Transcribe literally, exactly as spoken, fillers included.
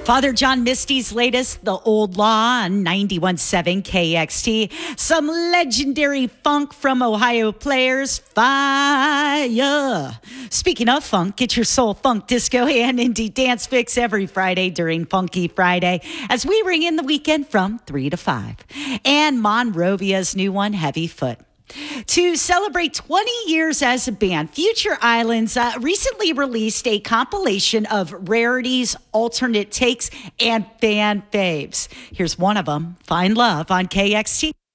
Father John Misty's latest, The Old Law on ninety-one point seven K X T. Some legendary funk from Ohio players. Fire. Speaking of funk, get your soul, funk, disco, and indie dance fix every Friday during Funky Friday as we ring in the weekend from three to five. And Monrovia's new one, Heavy Foot. To celebrate twenty years as a band, Future Islands uh, recently released a compilation of rarities, alternate takes, and fan faves. Here's one of them, Find Love on K X T.